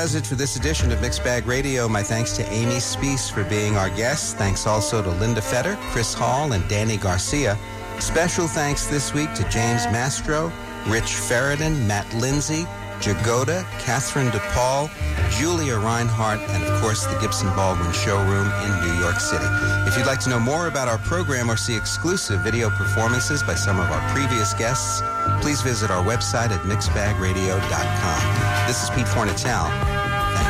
That's it for this edition of Mixed Bag Radio. My thanks to Amy Speece for being our guest. Thanks also to Linda Fetter, Chris Hall, and Danny Garcia. Special thanks this week to James Mastro, Rich Ferridan, Matt Lindsay, Jagoda, Catherine DePaul, Julia Reinhart, and of course the Gibson Baldwin Showroom in New York City. If you'd like to know more about our program or see exclusive video performances by some of our previous guests, please visit our website at mixbagradio.com. This is Pete Fornatale.